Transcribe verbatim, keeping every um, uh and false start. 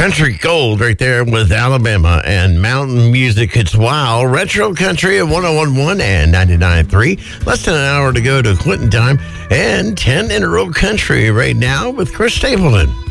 Country Gold right there with Alabama and Mountain Music. It's Wild. Retro Country at one oh one point one and ninety-nine point three. Less than an hour to go to Clinton time. And ten in a row country right now with Chris Stapleton.